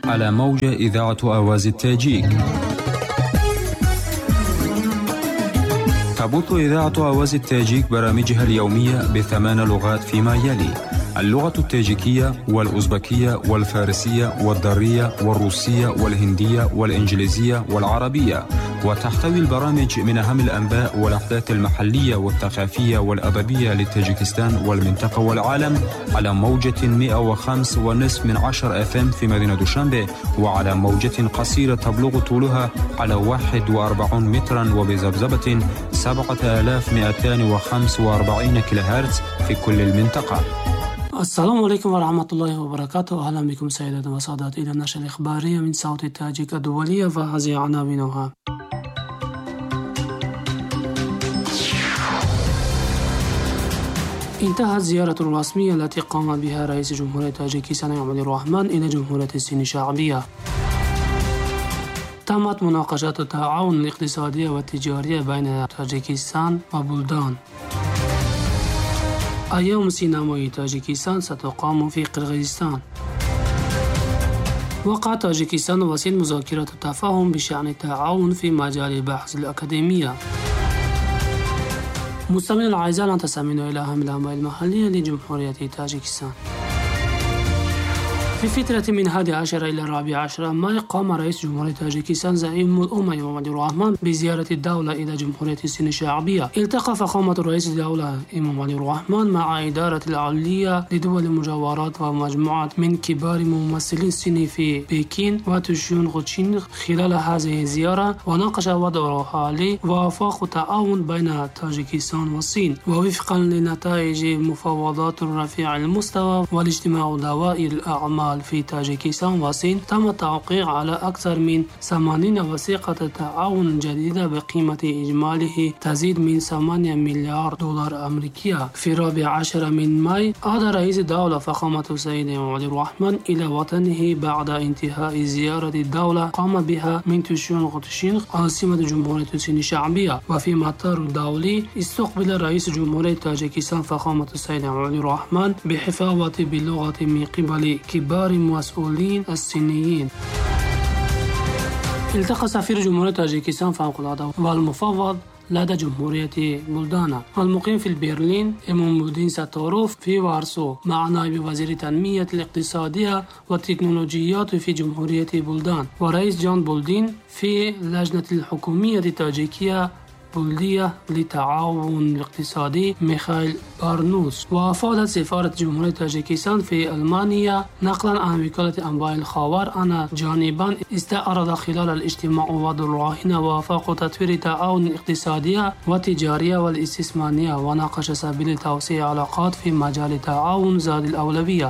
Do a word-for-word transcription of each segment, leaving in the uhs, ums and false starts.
على موجة إذاعة آواز التاجيك. تبث إذاعة آواز التاجيك برامجها اليومية بثمان لغات فيما يلي: اللغة التاجيكية والأوزبكية والفارسية والدارية والروسية والهندية والإنجليزية والعربية. وتحتوي البرامج من أهم الأنباء والأحداث المحلية والثقافية والأدبية لتاجيكستان والمنطقة والعالم على موجة مئة وخمسة ونصف من عشر أف أم في مدينة دوشنبه، وعلى موجة قصيرة تبلغ طولها على واحد وأربعين مترا وبذبذبة سبعة آلاف ومئتين وخمسة وأربعين كيلو هرتز في كل المنطقة. السلام عليكم ورحمة الله وبركاته. أهلا بكم سيداتي وسادتي إلى النشرة الإخبارية من صوت التاجيك الدولية، وهذه عناوينها. انتهت الزيارة الرسمية التي قام بها رئيس جمهورية تاجيكستان إمامالي الرحمن إلى جمهورية الصين الشعبية. تمت مناقشات التعاون الاقتصادي والتجاري بين تاجيكستان وبلدان. أيام سينمائي تاجيكستان ستقام في قرغيزستان. وقع تاجيكستان والصين مذكرة تفاهم بشأن التعاون في مجال البحث الأكاديمية. مستمعينا الأعزاء، أن تستمعون إلى أهم الأنباء المحلية لجمهورية تاجيكستان. في فترة من الحادي عشر إلى الرابع عشر ماي قام رئيس جمهورية تاجيكستان زعيم الأمة إمامالي الرحمن بزيارة الدولة إلى جمهورية الصين الشعبية. التقى فخامة رئيس الدولة إمامالي الرحمن مع إدارة العليا لدول المجاورات ومجموعة من كبار ممثلين الصين في بكين وتشون غوتشين. خلال هذه الزيارة وناقش وضع الحالي وآفاق التعاون بين تاجيكستان والصين، ووفقا لنتائج مفاوضات رفيع المستوى والاجتماع دوائر الأعمال في تاجيكستان والصين، تم التوقيع على أكثر من ثمانين وثيقة تعاون جديدة بقيمة إجماليه تزيد من ثمانية مليار دولار أمريكية. في الرابع عشر من ماي عاد رئيس الدولة فخامة السيد إمامالي الرحمن إلى وطنه بعد انتهاء زيارة الدولة قام بها من تشون غوتشين عاصمة جمهورية الصين الشعبية. وفي مطار دولي استقبل رئيس جمهورية تاجيكستان فخامة السيد إمامالي الرحمن بحفاوة باللغة من قبل كبار المسؤولين الصينيين. التقى سفير جمهورية تاجيكستان فوق العاده والمفوض لدى جمهورية بلدان والمقيم في برلين إمامودين ساتوروف في وارسو مع نائب وزير التنمية الاقتصادية والتكنولوجيات في جمهورية بلدان ورئيس جان بولدين في لجنة الحكومية التاجيكية بلدية للتعاون الاقتصادي ميخائيل بارنوس. وأفادت سفارة جمهورية تاجيكستان في ألمانيا نقلا عن وكالة أنباء الخبر أن جانبان استعرض خلال الاجتماع وضع الراهن وآفاق تطوير التعاون الاقتصادي والتجاري والاستثماري، وناقش سبيل توسيع العلاقات في مجال التعاون ذات الأولوية.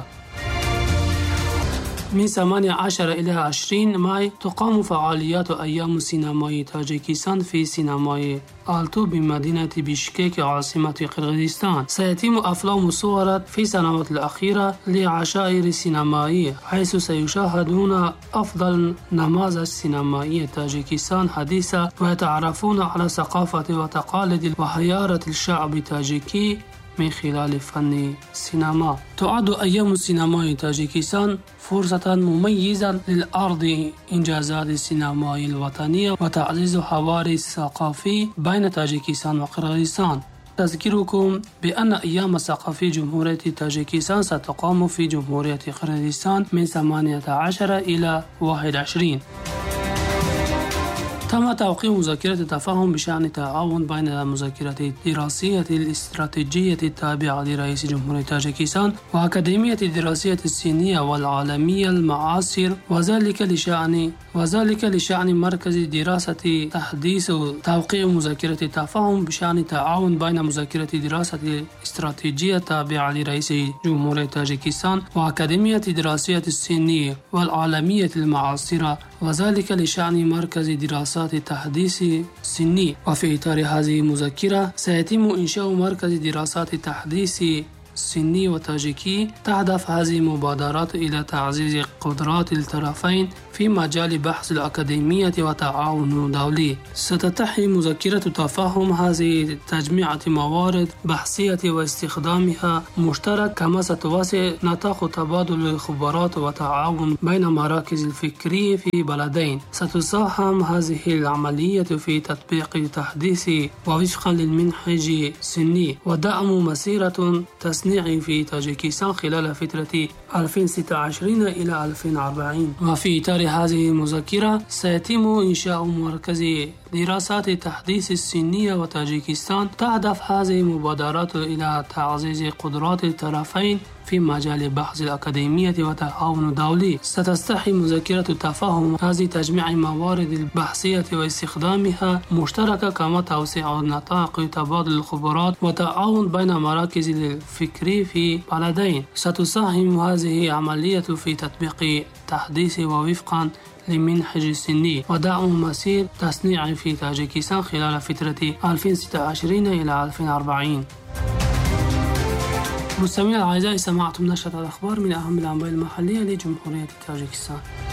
من ثمانية عشر إلى عشرين ماي تقام فعاليات أيام سينمائي تاجيكستان في سينمائي آلتو بمدينة بشكيك عاصمة قرغيزستان. سيتم أفلام صورت في السنوات الأخيرة لعشائر سينمائية، حيث سيشاهدون أفضل نماذج سينمائي تاجيكستان حديثة ويتعرفون على ثقافة وتقاليد وحيارة الشعب التاجيكي من خلال فن السينما. تعد أيام السينما تاجيكستان فرصة مميزة للعرض إنجازات السينما الوطنية وتعزيز حوار الثقافي بين تاجيكستان وقرغيزستان. تذكركم بأن أيام الثقافي جمهورية تاجيكستان ستقام في جمهورية قرغيزستان من ثمانية عشر إلى واحد وعشرين. تم توقيع مذكرة تفاهم بشأن التعاون بين المذكرة الدراسية الاستراتيجية التابعة لرئيس جمهورية تاجيكستان وأكاديمية الدراسية الصينية والعالمية المعاصر، وذلك لشأن وذلك لشأن مركز دراسة تحديث توقيع مذكرة التفاهم بشأن التعاون بين مذكرة دراسة الاستراتيجية التابعة لرئيس جمهورية تاجيكستان وأكاديمية الدراسية الصينية والعالمية المعاصرة، وذلك لشأن مركز دراسات التحديث الصيني. وفي إطار هذه المذكرة سيتم إنشاء مركز دراسات التحديث الصيني والتاجيكي. تهدف هذه المبادرات إلى تعزيز قدرات الطرفين في مجال بحث الأكاديمية وتعاون دولي. ستتحي مذكرة تفاهم هذه تجميع موارد بحثية واستخدامها مشترك، كما ستوسع نطاق تبادل الخبرات وتعاون بين مراكز الفكري في بلدين. ستساهم هذه العملية في تطبيق تحديث ووفقا للمنهج الصيني ودعم مسيرة تصنيع في تاجيكستان خلال فترة ألفين وستة وعشرين إلى ألفين وأربعين. وفي إطار هذه المذكرة سيتم إنشاء مركز دراسات التحديث الصينية وتاجيكستان. تهدف هذه المبادرات إلى تعزيز قدرات الطرفين في مجال بحث الأكاديمية وتعاون دولي. ستستحي مذكرة التفاهم هذه تجميع موارد البحثية واستخدامها مشتركة، كما توسيع نطاق تبادل الخبرات وتعاون بين مراكز الفكري في بلدين. ستساهم هذه العملية في تطبيق تحديث ووفقا للمنهج الصيني ودعم مسير تصنيع في تاجيكستان خلال فترة ألفين وستة وعشرين إلى ألفين وأربعين. مستمعينا الأعزاء، سمعتم نشرة الأخبار من أهم الأنباء المحلية لجمهورية تاجيكستان.